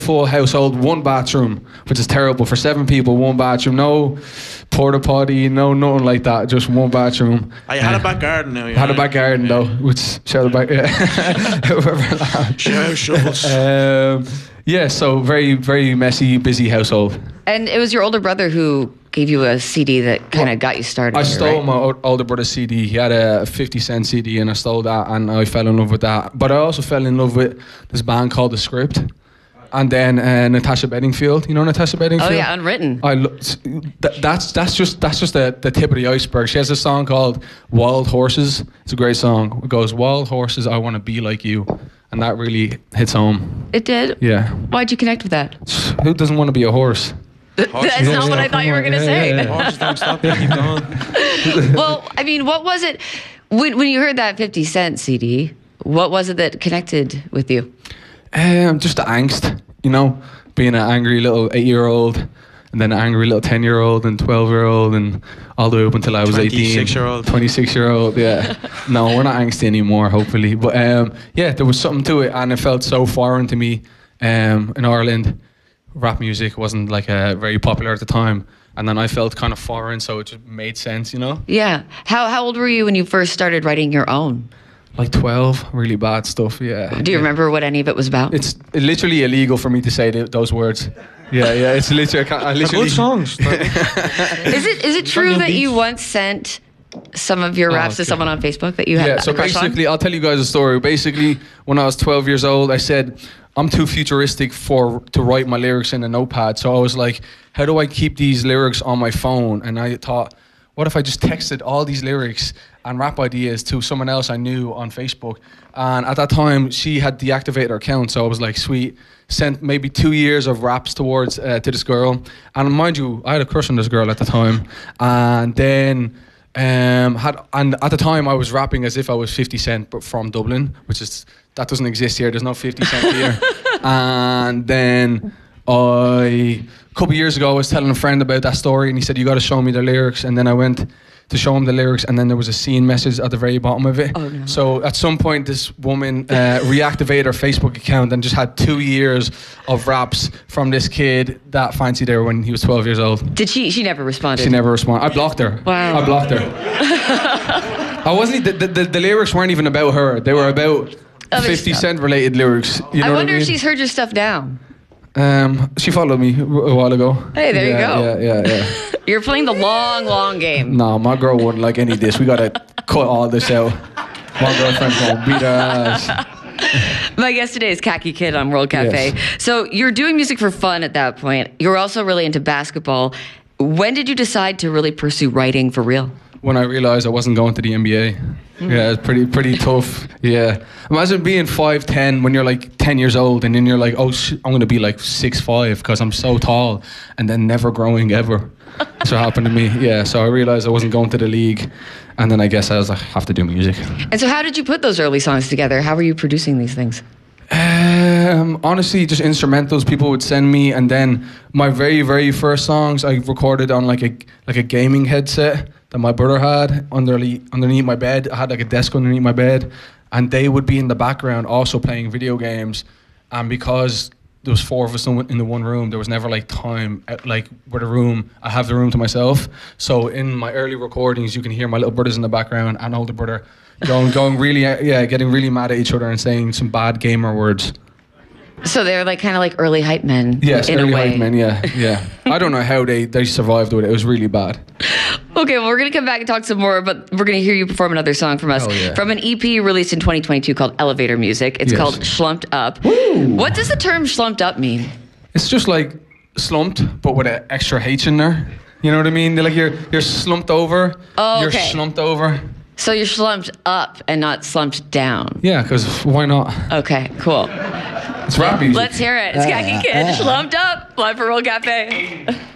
full household, one bathroom, which is terrible for 7 people. One bathroom, no porta potty, no nothing like that. Just one bathroom. I had a back garden now. Had a back garden though, which shout out back. Shout shovels. Yeah, so very, very messy, busy household. And it was your older brother who gave you a CD that kind of got you started. I here, stole right? my older brother's CD. He had a 50-cent CD, and I stole that, and I fell in love with that. But I also fell in love with this band called The Script, and then Natasha Bedingfield. You know Natasha Bedingfield? Oh yeah, Unwritten. That's just the tip of the iceberg. She has a song called Wild Horses. It's a great song. It goes, "Wild horses, I want to be like you." And that really hits home. It did? Yeah. Why'd you connect with that? Who doesn't want to be a horse? That's not what I thought you were going to say. Horses don't stop, they keep going. Well, I mean, what was it, when you heard that 50 Cent CD, what was it that connected with you? Just the angst, you know, being an angry little 8-year-old, and then an angry little 10-year-old and 12-year-old, and all the way up until I was 18. 26-year-old. 26-year-old, yeah. No, we're not angsty anymore, hopefully. But yeah, there was something to it, and it felt so foreign to me. In Ireland, rap music wasn't like very popular at the time, and then I felt kind of foreign, so it just made sense, you know? Yeah. How old were you when you first started writing your own? Like 12, really bad stuff, yeah. Do you remember what any of it was about? It's literally illegal for me to say those words. Yeah, it's literally. I literally. Good songs. Is it true that you once sent some of your raps to someone on Facebook that you had Yeah, so a crush on? basically, I'll tell you guys a story. Basically, when I was 12 years old, I said, I'm too futuristic to write my lyrics in a notepad. So I was like, how do I keep these lyrics on my phone? And I thought, what if I just texted all these lyrics and rap ideas to someone else I knew on Facebook? And at that time, she had deactivated her account, so I was like, sweet. Sent maybe 2 years of raps towards to this girl, and mind you, I had a crush on this girl at the time. And then and at the time I was rapping as if I was 50 Cent, but from Dublin, that doesn't exist here. There's no 50 Cent here. And then a couple of years ago, I was telling a friend about that story, and he said, you got to show me the lyrics. And then I went to show him the lyrics, and then there was a scene message at the very bottom of it. Oh, no. So at some point, this woman reactivated her Facebook account and just had 2 years of raps from this kid that fancied her when he was 12 years old. Did she never responded? She never responded. I blocked her. Wow. I blocked her. I wasn't. The lyrics weren't even about her. They were about Other 50 stuff. Cent related lyrics. You know I what wonder I mean? if she's heard your stuff down. She followed me a while ago. Hey, there you go. Yeah. You're playing the long game. No, my girl wouldn't like any of this. We gotta cut all this out. My girlfriend's gonna beat her ass. My guest today is Khaki Kid on World Cafe. Yes. So you're doing music for fun at that point. You're also really into basketball. When did you decide to really pursue writing for real? When I realized I wasn't going to the NBA. Yeah, it's pretty tough. Yeah. Imagine being 5'10" when you're like 10 years old, and then you're like, oh, I'm gonna be like 6'5" because I'm so tall, and then never growing ever. That's what happened to me. Yeah, so I realized I wasn't going to the league, and then I guess I was like, I have to do music. And so how did you put those early songs together? How were you producing these things? Honestly, just instrumentals people would send me, and then my very, very first songs I recorded on like a gaming headset that my brother had underneath my bed. I had like a desk underneath my bed, and they would be in the background also playing video games. And because there was 4 of us in the one room, there was never like time like with a room. I have the room to myself. So in my early recordings, you can hear my little brothers in the background and older brother going really, getting really mad at each other and saying some bad gamer words. So they're like kind of like early hype men. Yes, in early a way. hype men, yeah. I don't know how they survived with it. It was really bad. Okay, well, we're going to come back and talk some more, but we're going to hear you perform another song from us. Oh, yeah. From an EP released in 2022 called Elevator Music. It's Yes. called Schlumped Up. What does the term schlumped up mean? It's just like slumped, but with an extra H in there. You know what I mean? Like you're slumped over. Oh, You're okay. slumped over. So you're slumped up and not slumped down. Yeah, because why not? Okay, cool. It's rap music. Let's hear it. It's Khaki Kid, Schlumped Up, live for World Cafe.